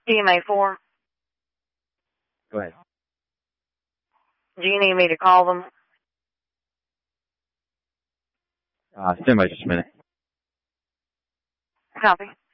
EMA 4. Go ahead. Do you need me to call them? Stand by just a minute. Copy.